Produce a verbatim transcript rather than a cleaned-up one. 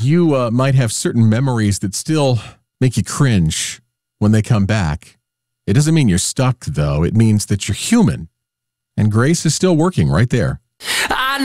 you uh, might have certain memories that still make you cringe when they come back. It doesn't mean you're stuck, though. It means that you're human. And Grace is still working right there.